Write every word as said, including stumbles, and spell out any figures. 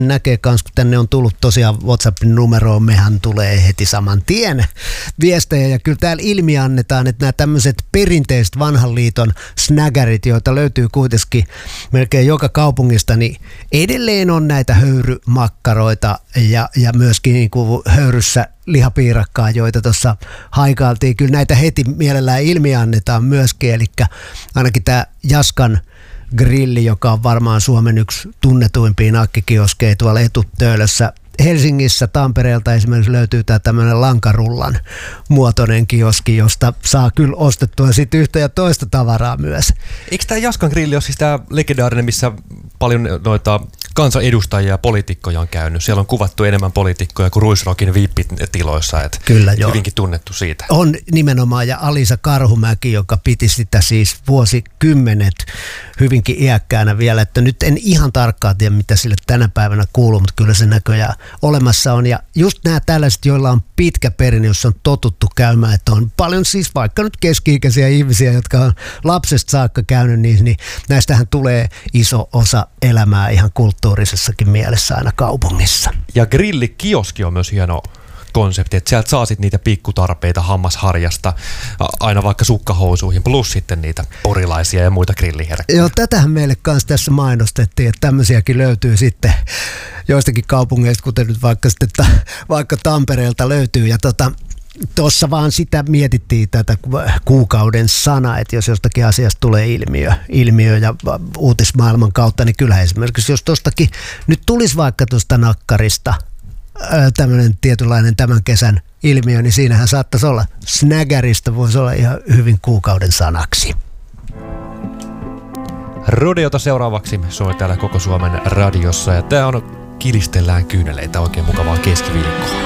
näkee kans, kun tänne on tullut tosiaan WhatsAppin numeroon, mehän tulee heti saman tien viestejä. Ja kyllä täällä ilmi annetaan, että nämä tämmöiset perinteiset vanhan liiton snägärit, joita löytyy kuitenkin melkein joka kaupungista, niin edelleen on näitä höyrymakkaroita ja, ja myöskin niin kuin höyryssä lihapiirakkaa, joita tuossa haikailtiin. Kyllä näitä heti mielellään ilmi annetaan myöskin, eli ainakin tämä Jaskan grilli, joka on varmaan Suomen yksi tunnetuimpia nakkikioskeja tuolla Etutöölössä. Helsingissä Tampereelta esimerkiksi löytyy tämä tämmöinen lankarullan muotoinen kioski, josta saa kyllä ostettua sitten yhtä ja toista tavaraa myös. Eikö tämä Jaskan grilli ole siis tämä legendaarinen, missä paljon noita kansanedustajia ja poliitikkoja on käynyt? Siellä on kuvattu enemmän poliitikkoja kuin Ruisrockin V I P-tiloissa, että kyllä, joo. Hyvinkin tunnettu siitä. On nimenomaan, ja Alisa Karhumäki, joka piti sitä siis vuosikymmenet hyvinkin iäkkäänä vielä, että nyt en ihan tarkkaan tiedä, mitä sille tänä päivänä kuuluu, mutta kyllä se näköjään olemassa on. Ja just nämä tällaiset, joilla on pitkä perinne, jossa on totuttu käymään, että on paljon siis vaikka nyt keski-ikäisiä ihmisiä, jotka on lapsesta saakka käynyt, niin, niin näistähän tulee iso osa elämää ihan kulttuurisessakin mielessä aina kaupungissa. Ja grillikioski on myös hieno konsepti, että sieltä saa sitten niitä pikkutarpeita hammasharjasta aina vaikka sukkahousuihin, plus sitten niitä porilaisia ja muita grilliherkkuja. Joo, tätähän meille kanssa tässä mainostettiin, että tämmöisiäkin löytyy sitten joistakin kaupungeista, kuten nyt vaikka, sitten, vaikka Tampereelta löytyy. Ja tota, tuossa vaan sitä mietittiin tätä kuukauden sana, että jos jostakin asiasta tulee ilmiö, ilmiö ja uutismaailman kautta, niin kyllä esimerkiksi jos tuostakin nyt tulisi vaikka tuosta nakkarista tämmöinen tietynlainen tämän kesän ilmiö, niin siinähän saattaisi olla snägäristä, voisi olla ihan hyvin kuukauden sanaksi. Rodeota seuraavaksi soi täällä Koko Suomen radiossa, ja tää on Kilistellään kyyneleitä, oikein mukavaa keskiviikkoa.